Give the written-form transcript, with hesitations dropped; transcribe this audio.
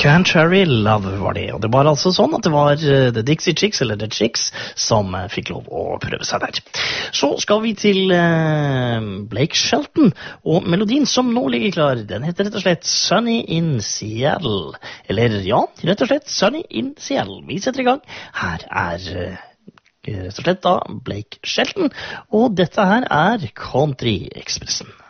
Contrary Love var det, og det var altså sånn at det var The Dixie Chicks, eller The Chicks, som fikk lov å prøve seg der. Så skal vi til Blake Shelton, og melodien som nå ligger klar, den heter rett og slett Sunny in Seattle, eller ja, rett og slett Sunny in Seattle. Vi setter i gang. Her er rett og slett da Blake Shelton, og dette her er Country Expressen.